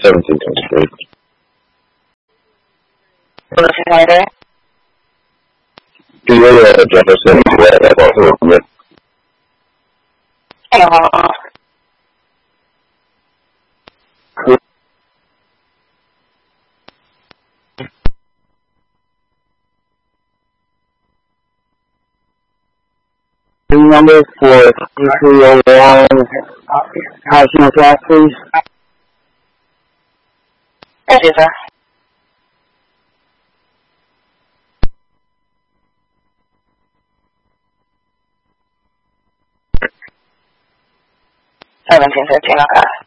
1723. Later. Do you Jefferson what? Number for 301 Housing Attack, please. Yes, sir. $17.13, okay.